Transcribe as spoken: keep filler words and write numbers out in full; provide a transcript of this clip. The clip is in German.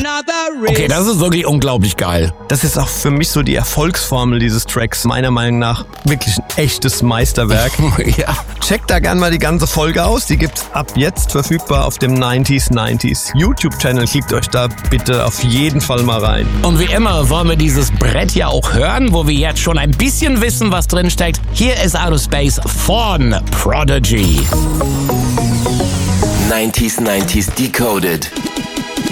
Okay, das ist wirklich unglaublich geil. Das ist auch für mich so die Erfolgsformel dieses Tracks. Meiner Meinung nach wirklich ein echtes Meisterwerk. Ja. Checkt da gern mal die ganze Folge aus. Die gibt's ab jetzt verfügbar auf dem neunziger neunziger YouTube-Channel. Klickt euch da bitte auf jeden Fall mal rein. Und wie immer wollen wir dieses Brett ja auch hören, wo wir jetzt schon ein bisschen wissen, was drin steckt. Hier ist Out of Space von Prodigy. nineties nineties Decoded.